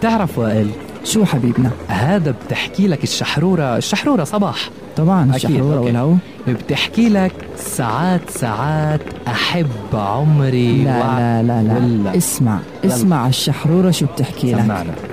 بتعرف وائل، شو حبيبنا؟ هذا بتحكي لك الشحرورة صباح. طبعا أكيد. الشحرورة والهو بتحكي لك ساعات أحب عمري. لا لا لا لا اسمع الشحرورة شو بتحكي لك. سمعنا.